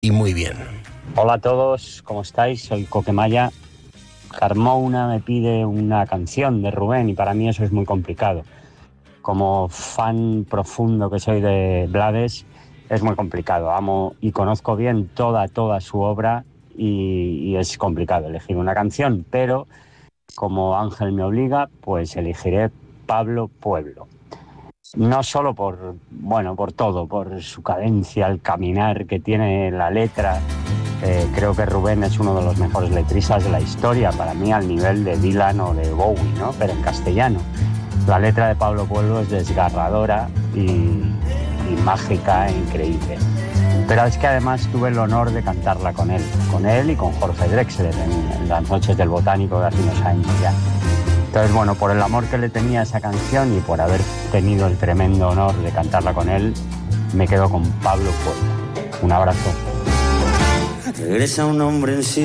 y muy bien. Hola a todos, ¿cómo estáis? Soy Coquemaya. Carmona me pide una canción de Rubén y para mí eso es muy complicado. Como fan profundo que soy de Blades, es muy complicado. Amo y conozco bien toda su obra y es complicado elegir una canción, pero como Ángel me obliga, pues elegiré Pablo Pueblo. No solo por todo, por su cadencia, el caminar que tiene la letra. Creo que Rubén es uno de los mejores letristas de la historia, para mí al nivel de Dylan o de Bowie, ¿no? Pero en castellano. La letra de Pablo Pueblo es desgarradora y mágica e increíble. Pero es que además tuve el honor de cantarla con él y con Jorge Drexler en las noches del Botánico de hace unos años ya. Entonces, bueno, por el amor que le tenía a esa canción y por haber tenido el tremendo honor de cantarla con él, me quedo con Pablo Pueblo. Un abrazo. Regresa un hombre en sí.